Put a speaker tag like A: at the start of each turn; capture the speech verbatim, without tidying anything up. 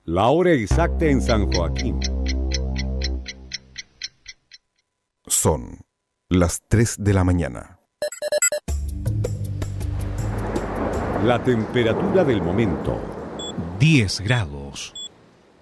A: La hora exacta en San Joaquín.
B: Son las tres de la mañana.
A: La temperatura del momento.
C: diez grados.